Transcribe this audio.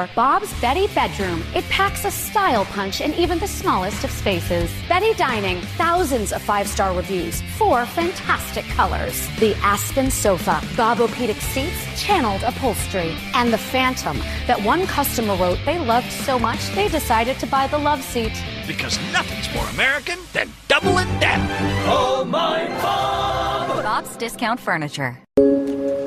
for Bob's Betty Bedroom. It packs a style punch in even the smallest of spaces. Betty Dining, thousands of 5-star reviews, 4 fantastic colors. The Aspen Sofa, Bobopedic seats, channeled upholstery, and the Phantom that one customer wrote they loved so much they decided to buy the love seat. Because nothing's more American than Double It Down. Oh, my Bob! Bob's Discount Furniture.